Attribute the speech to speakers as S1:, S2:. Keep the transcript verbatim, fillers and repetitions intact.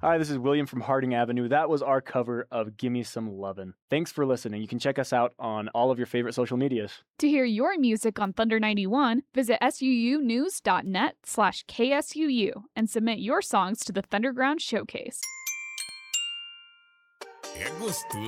S1: Hi, this is William from Harding Avenue. That was our cover of Gimme Some Lovin'. Thanks for listening. You can check us out on all of your favorite social medias.
S2: To hear your music on Thunder ninety-one, visit suunews.net slash KSUU and submit your songs to the Thunderground Showcase.
S3: É gostoso.